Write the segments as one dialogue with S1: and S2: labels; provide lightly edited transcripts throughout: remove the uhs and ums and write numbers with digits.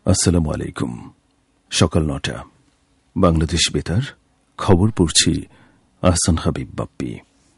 S1: আসসালামু আলাইকুম। সকাল ৯টা, বাংলাদেশ বেতার খবর পড়ছি আহসান হাবিব বাপ্পি।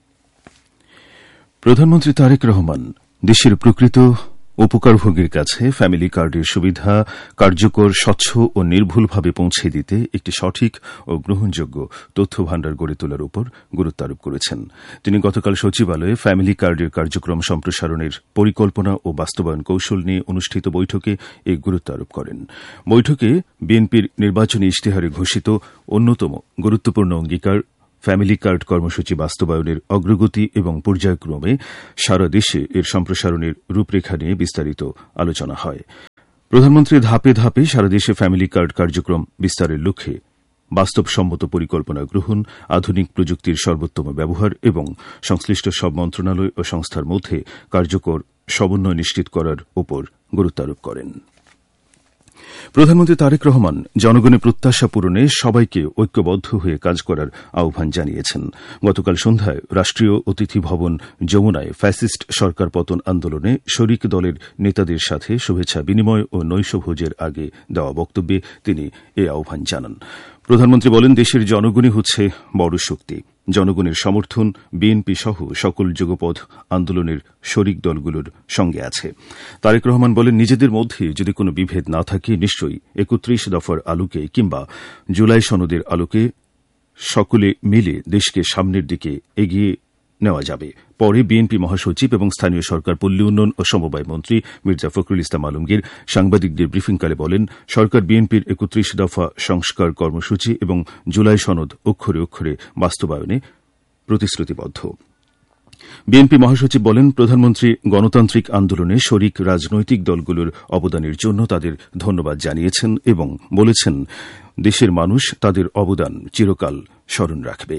S1: প্রধানমন্ত্রী তারেক রহমান দেশের প্রকৃত উপকারভোগীর কাছে ফ্যামিলি কার্ডের সুবিধা কার্যকর, স্বচ্ছ ও নির্ভুলভাবে পৌঁছে দিতে একটি সঠিক ও গ্রহণযোগ্য তথ্য ভাণ্ডার গড়ে তোলার উপর গুরুত্ব আরোপ করেছেন। তিনি গতকাল সচিবালয়ে ফ্যামিলি কার্ডের কার্যক্রম সম্প্রসারণের পরিকল্পনা ও বাস্তবায়ন কৌশল নিয়ে অনুষ্ঠিত বৈঠকে এই গুরুত্ব আরোপ করেন। বৈঠকে বিএনপির নির্বাচনী ইশতেহারে ঘোষিত অন্যতম গুরুত্বপূর্ণ অঙ্গীকার ফ্যামিলি কার্ড কর্মসূচি বাস্তবায়নের অগ্রগতি এবং পর্যায়ক্রমে সারা দেশে এর সম্প্রসারণের রূপরেখা নিয়ে বিস্তারিত আলোচনা হয়। প্রধানমন্ত্রী ধাপে ধাপে সারা দেশে ফ্যামিলি কার্ড কার্যক্রম বিস্তারের লক্ষ্যে বাস্তবসম্মত পরিকল্পনা গ্রহণ, আধুনিক প্রযুক্তির সর্বোত্তম ব্যবহার এবং সংশ্লিষ্ট সব মন্ত্রণালয় ও সংস্থার মধ্যে কার্যকর সমন্বয় নিশ্চিত করার উপর গুরুত্ব আরোপ করেন। প্রধানমন্ত্রী তারেক রহমান জনগণের প্রত্যাশা পূরণে সবাইকে ঐক্যবদ্ধ হয়ে কাজ করার আহ্বান জানিয়েছেন। গতকাল সন্ধ্যায় রাষ্ট্রীয় অতিথি ভবন যমুনায় ফ্যাসিস্ট সরকার পতন আন্দোলনে শরিক দলের নেতাদের সাথে শুভেচ্ছা বিনিময় ও নৈশভোজের আগে দেওয়া বক্তব্যে তিনি এ আহ্বান জানান। প্রধানমন্ত্রী বলেন, দেশের জনগণই হচ্ছে বড় শক্তি। জনগণের সমর্থন বিএনপি সহ সকল যুগপৎ আন্দোলনের শরিক দলগুলোর সঙ্গে আছে। তারেক রহমান বলেন, নিজেদের মধ্যে যদি কোনো বিভেদ না থাকে নিশ্চয়ই ৩১ দফার আলোকে কিংবা জুলাই সনদের আলোকে সকলে মিলে দেশকে সামনের দিকে এগিয়ে নেওয়া যাবে। পরে বিএনপি মহাসচিব এবং স্থানীয় সরকার পল্লী উন্নয়ন ও সমবায় মন্ত্রী মির্জা ফখরুল ইসলাম আলমগীর সাংবাদিকদের ব্রিফিংকালে বলেন, সরকার বিএনপির ৩১ দফা সংস্কার কর্মসূচি এবং জুলাই সনদ অক্ষরে অক্ষরে বাস্তবায়নে প্রতিশ্রুতিবদ্ধ। বিএনপি মহাসচিব বলেন, প্রধানমন্ত্রী গণতান্ত্রিক আন্দোলনে শরিক রাজনৈতিক দলগুলোর অবদানের জন্য তাদের ধন্যবাদ জানিয়েছেন এবং বলেছেন, দেশের মানুষ তাদের অবদান চিরকাল স্মরণ রাখবে।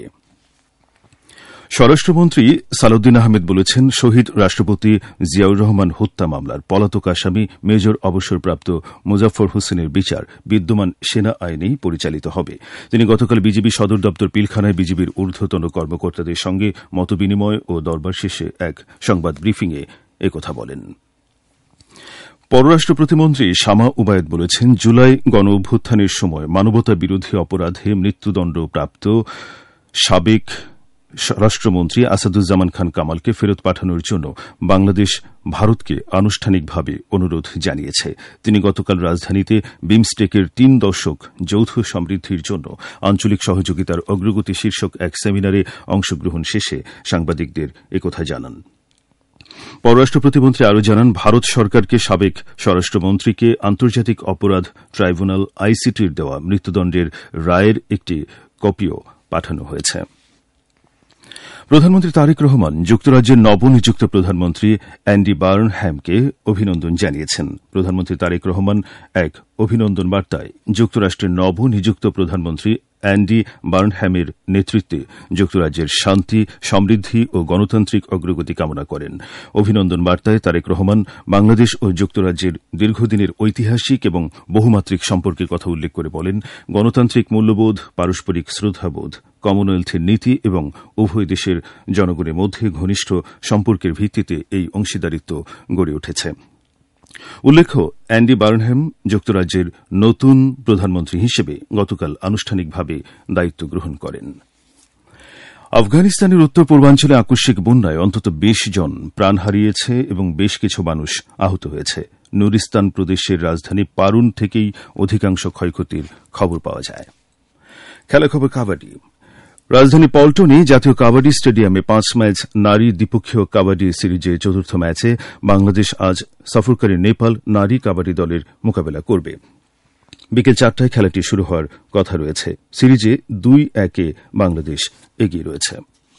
S1: স্বরাষ্ট্রমন্ত্রী সালাউদ্দিন আহমেদ বলেছেন, শহীদ রাষ্ট্রপতি জিয়াউর রহমান হত্যা মামলার পলাতক আসামি মেজর অবসরপ্রাপ্ত মোজাফফর হোসেনের বিচার বিদ্যমান সেনা আইনেই পরিচালিত হবে। তিনি গতকাল বিজিবি সদর দপ্তর পিলখানায় বিজিবির ঊর্ধ্বতন কর্মকর্তাদের সঙ্গে মতবিনিময় ও দরবার শেষে এক সংবাদ ব্রিফিংয়ে একথা বলেন। পররাষ্ট্র প্রতিমন্ত্রী শামা উবায়েদ বলেছেন, জুলাই গণ অভ্যুত্থানের সময় মানবতা বিরোধী অপরাধে মৃত্যুদণ্ডপ্রাপ্ত সাবেক স্বরাষ্ট্রমন্ত্রী আসাদুজ্জামান খান কামালকে ফেরত পাঠানোর জন্য বাংলাদেশ ভারতকে আনুষ্ঠানিকভাবে অনুরোধ জানিয়েছে। তিনি গতকাল রাজধানীতে বিমস্টেকের ৩ দশক যৌথ সমৃদ্ধির জন্য আঞ্চলিক সহযোগিতার অগ্রগতি শীর্ষক এক সেমিনারে অংশগ্রহণ শেষে সাংবাদিকদের একথা জানান। পররাষ্ট্র প্রতিমন্ত্রী আরও জানান, ভারত সরকারকে সাবেক স্বরাষ্ট্রমন্ত্রীকে আন্তর্জাতিক অপরাধ ট্রাইব্যুনাল আইসিটির দেওয়া মৃত্যুদণ্ডের রায়ের একটি কপিও পাঠানো হয়েছে। প্রধানমন্ত্রী তারেক রহমান যুক্তরাজ্যের নবনিযুক্ত প্রধানমন্ত্রী অ্যান্ডি বার্নহ্যামকে অভিনন্দন জানিয়েছেন। প্রধানমন্ত্রী তারেক রহমান এক অভিনন্দন বার্তায় যুক্তরাষ্ট্রের নবনিযুক্ত প্রধানমন্ত্রী অ্যান্ডি বার্নহ্যামের নেতৃত্বে যুক্তরাজ্যের শান্তি, সমৃদ্ধি ও গণতান্ত্রিক অগ্রগতি কামনা করেন। অভিনন্দন বার্তায় তারেক রহমান বাংলাদেশ ও যুক্তরাজ্যের দীর্ঘদিনের ঐতিহাসিক এবং বহুমাত্রিক সম্পর্কের কথা উল্লেখ করে বলেন, গণতান্ত্রিক মূল্যবোধ, পারস্পরিক শ্রদ্ধাবোধ, কমনওয়েলথের নীতি এবং উভয় দেশের জনগণের মধ্যে ঘনিষ্ঠ সম্পর্কের ভিত্তিতে এই অংশীদারিত্ব গড়ে উঠেছে। উল্লেখ্য, অ্যান্ডি বার্নহ্যাম যুক্তরাজ্যের নতুন প্রধানমন্ত্রী হিসেবে গতকাল আনুষ্ঠানিকভাবে দায়িত্ব গ্রহণ করেন। আফগানিস্তানের উত্তর পূর্বাঞ্চলে আকস্মিক বন্যায় অন্তত ২০ জন প্রাণ হারিয়েছে এবং বেশ কিছু মানুষ আহত হয়েছে। নুরিস্তান প্রদেশের রাজধানী পারুন থেকেই অধিকাংশ ক্ষয়ক্ষতির খবর পাওয়া যায়। খেলা খবর কাবাডি। রাজধানী পল্টনে জাতীয় কাবাডি স্টেডিয়ামে ৫ ম্যাচ নারী দ্বিপক্ষীয় কাবাডি সিরিজের চতুর্থ ম্যাচে বাংলাদেশ আজ সফরকারী নেপাল নারী কাবাডি দলের মোকাবেলা করবে। বিকেল ৪টায় খেলাটি শুরু হওয়ার কথা রয়েছে। সিরিজে ২-১ বাংলাদেশ এগিয়ে রয়েছে।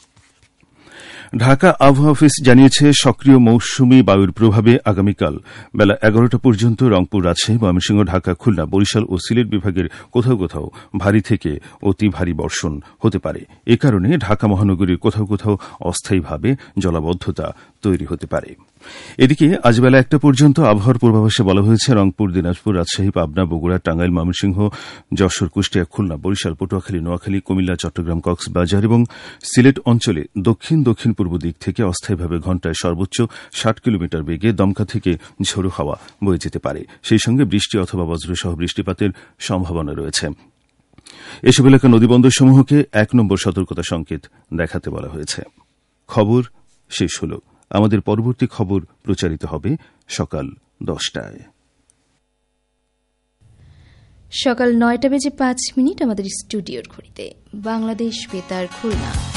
S1: ঢাকা আবহাওয়া অফিস জানিয়েছে, সক্রিয় মৌসুমী বায়ুর প্রভাবে আগামীকাল বেলা ১১টা পর্যন্ত রংপুর, রাজশাহী, ময়মনসিংহ, ঢাকা, খুলনা, বরিশাল ও সিলেট বিভাগের কোথাও কোথাও ভারী থেকে অতি ভারী বর্ষণ হতে পারে। এ কারণে ঢাকা মহানগরীর কোথাও কোথাও অস্থায়ীভাবে জলাবদ্ধতা তৈরি হতে পারে। এদিকে আজ বেলা 1টা পর্যন্ত আবহাওয়ার পূর্বাভাসে বলা হয়েছে রংপুর, দিনাজপুর, রাজশাহী, পাবনা, বগুড়া, টাঙ্গাইল, ময়মনসিংহ, যশোর, কুষ্টিয়া, খুলনা, বরিশাল, পটুয়াখালী, নোয়াখালী, কুমিল্লা, চট্টগ্রাম, কক্সবাজার এবং সিলেট অঞ্চলে দক্ষিণ দক্ষিণ পূর্ব দিক থেকে অস্থায়ীভাবে ঘণ্টায় সর্বোচ্চ 60 কিলোমিটার বেগে দমকা থেকে ঝোড়ো হাওয়া বয়ে যেতে পারে। সেই সঙ্গে বৃষ্টি অথবা বজ্রসহ বৃষ্টিপাতের সম্ভাবনা রয়েছে। এসব এলাকার নদীবন্দরসমূহকে 1 নম্বর সতর্কতা সংকেত দেখাতে বলা হয়েছে। খবর শেষ হল। আমাদের পরবর্তী খবর প্রচারিত হবে সকাল 10টায়।
S2: সকাল 9টা বেজে 5 মিনিট আমাদের স্টুডিওর ঘড়িতে। বাংলাদেশ বেতার খুলনা।